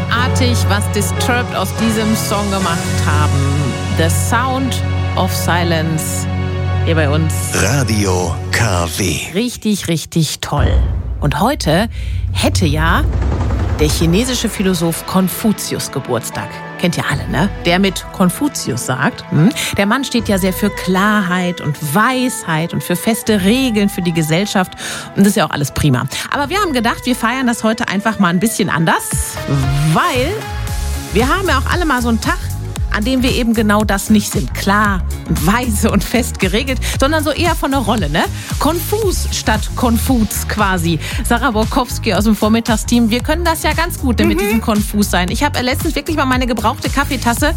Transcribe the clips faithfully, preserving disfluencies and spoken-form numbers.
großartig, was Disturbed aus diesem Song gemacht haben. The Sound of Silence hier bei uns. Radio K W. Richtig, richtig toll. Und heute hätte ja der chinesische Philosoph Konfuzius Geburtstag. Kennt ihr alle, ne? Der mit Konfuzius sagt, hm, der Mann steht ja sehr für Klarheit und Weisheit und für feste Regeln für die Gesellschaft. Und das ist ja auch alles prima. Aber wir haben gedacht, wir feiern das heute einfach mal ein bisschen anders, weil wir haben ja auch alle mal so einen Tag, an dem wir eben genau das nicht sind. Klar und weise und fest geregelt, sondern so eher von der Rolle, ne? Konfus statt Konfuz quasi. Sarah Borkowski aus dem Vormittagsteam. Wir können das ja ganz gut, mit mhm. diesem Konfus sein. Ich habe letztens wirklich mal meine gebrauchte Kaffeetasse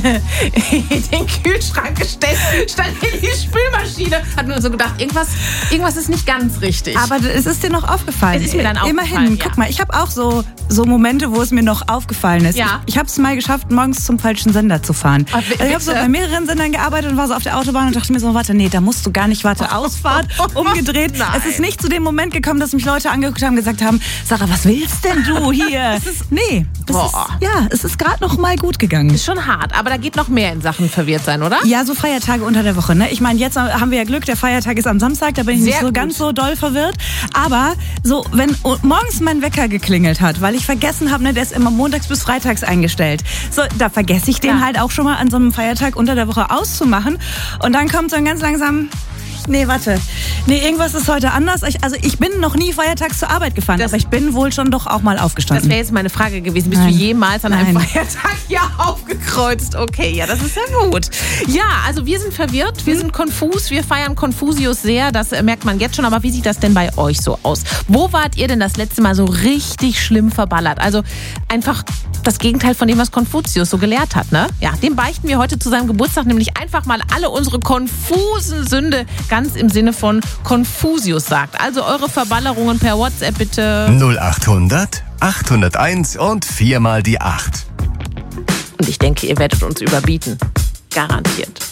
in den Kühlschrank gestellt, statt in die Spülmaschine. Hat mir so gedacht, irgendwas, irgendwas ist nicht ganz richtig. Aber es ist dir noch aufgefallen. Es ist mir dann aufgefallen. Immerhin, ja. Guck mal, ich habe auch so, so Momente, wo es mir noch aufgefallen ist. Ja. Ich, ich habe es mal geschafft, morgens zum falschen Sender zu fahren. Ach, also ich habe so bei mehreren Sendern gearbeitet und war so auf der Autobahn und dachte mir so, warte, nee, da musst du gar nicht, warte, Ausfahrt, umgedreht. Nein. Es ist nicht zu dem Moment gekommen, dass mich Leute angeguckt haben und gesagt haben, Sarah, was willst denn du hier? ist, nee, das ist, ja, es ist gerade noch mal gut gegangen. Ist schon hart, aber da geht noch mehr in Sachen verwirrt sein, oder? Ja, so Feiertage unter der Woche, ne? Ich meine, jetzt haben wir ja Glück, der Feiertag ist am Samstag, da bin ich Sehr nicht so gut. ganz so doll verwirrt. Aber so, wenn morgens mein Wecker geklingelt hat, weil ich vergessen habe, ne, der ist immer montags bis freitags eingestellt. So, da vergesse ich den Ja. halt auch schon mal an so einem Feiertag unter der Woche auszumachen. Und dann kommt so ein ganz langsam, nee, warte. Nee, irgendwas ist heute anders. Ich, also ich bin noch nie feiertags zur Arbeit gefahren, Das- aber ich bin wohl schon doch auch mal Das aufgestanden. wäre jetzt meine Frage gewesen. Bist Nein. du jemals an einem Nein. Feiertag hier aufgekreuzt? Okay, ja, das ist ja gut. Ja, also wir sind verwirrt, wir sind konfus, wir feiern Konfusius sehr, das äh, merkt man jetzt schon. Aber wie sieht das denn bei euch so aus? Wo wart ihr denn das letzte Mal so richtig schlimm verballert? Also einfach das Gegenteil von dem, was Konfuzius so gelehrt hat, ne? Ja, dem beichten wir heute zu seinem Geburtstag nämlich einfach mal alle unsere konfusen Sünde, ganz im Sinne von Konfusius sagt. Also eure Verballerungen per WhatsApp bitte. null achthundert, achthunderteins und viermal die acht. Und ich denke, ihr werdet uns überbieten. Garantiert.